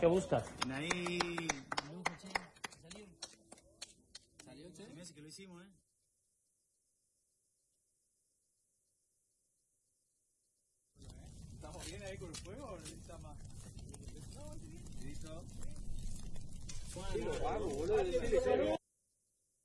¿Qué buscas? Ahí. Salió. ¿Salió, che? Se me hace que lo hicimos, ¿Estamos bien ahí con el fuego o necesitas más? No, bien. ¿Listo? Sí, lo hago, boludo.